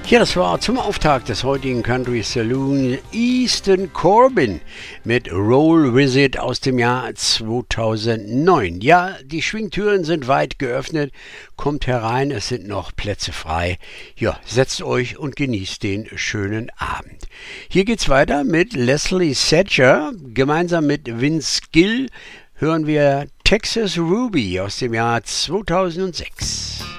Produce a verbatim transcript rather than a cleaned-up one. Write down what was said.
Ja, das war zum Auftakt des heutigen Country Saloon Easton Corbin mit Roll With It aus dem Jahr zweitausendneun. Ja, die Schwingtüren sind weit geöffnet. Kommt herein, es sind noch Plätze frei. Ja, setzt euch und genießt den schönen Abend. Hier geht's weiter mit Leslie Sedger. Gemeinsam mit Vince Gill hören wir Texas Ruby aus dem Jahr zweitausendsechs.